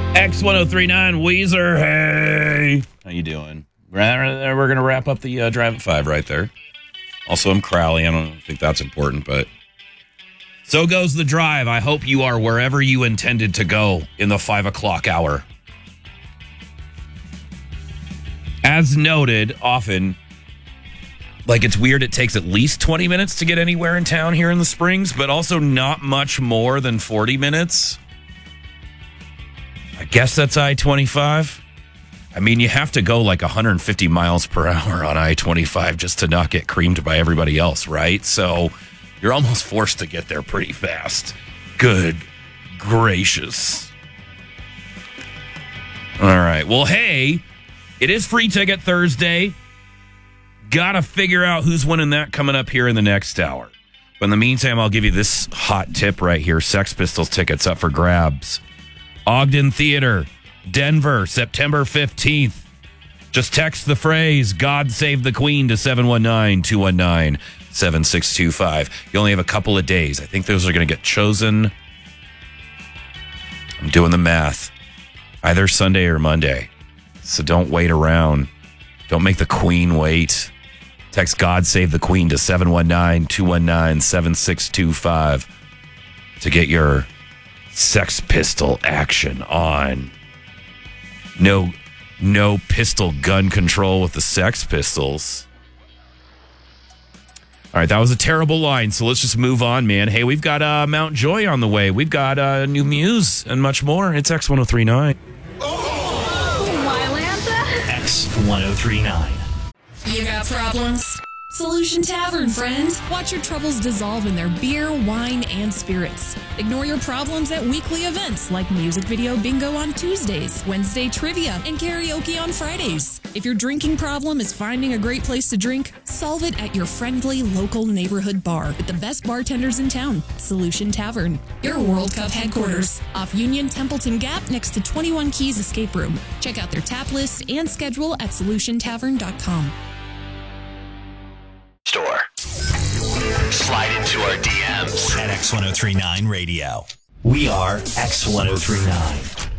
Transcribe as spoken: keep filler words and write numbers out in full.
X ten thirty-nine, Weezer, hey. How you doing? We're, we're going to wrap up the uh, Drive at five right there. Also, I'm Crowley. I don't think that's important, but so goes the drive. I hope you are wherever you intended to go in the five o'clock hour. As noted, often, like it's weird it takes at least twenty minutes to get anywhere in town here in the Springs, but also not much more than forty minutes. I guess that's I twenty-five. I mean, you have to go like one hundred fifty miles per hour on I twenty-five just to not get creamed by everybody else, right? So you're almost forced to get there pretty fast. Good gracious. All right. Well, hey, it is Free Ticket Thursday. Gotta figure out who's winning that coming up here in the next hour. But in the meantime, I'll give you this hot tip right here. Sex Pistols tickets up for grabs. Ogden Theater, Denver, September fifteenth. Just text the phrase, God Save the Queen, to seven one nine, two one nine, seven six two five. You only have a couple of days. I think those are going to get chosen. I'm doing the math. Either Sunday or Monday. So don't wait around. Don't make the Queen wait. Text God Save the Queen to seven one nine, two one nine, seven six two five to get your Sex Pistol action on. No, no pistol gun control with the Sex Pistols. All right, that was a terrible line, so let's just move on, man. Hey, we've got uh, Mount Joy on the way. We've got uh, new Muse and much more. It's X ten thirty-nine. Oh, Mylanta. X ten thirty-nine. You got problems? Solution Tavern, friend. Watch your troubles dissolve in their beer, wine, and spirits. Ignore your problems at weekly events like music video bingo on Tuesdays, Wednesday trivia, and karaoke on Fridays. If your drinking problem is finding a great place to drink, solve it at your friendly local neighborhood bar with the best bartenders in town. Solution Tavern, your World Cup headquarters. Off Union Templeton Gap next to twenty-one Keys Escape Room. Check out their tap list and schedule at solution tavern dot com. Store. Slide into our D Ms at X ten thirty-nine Radio. We are X ten thirty-nine.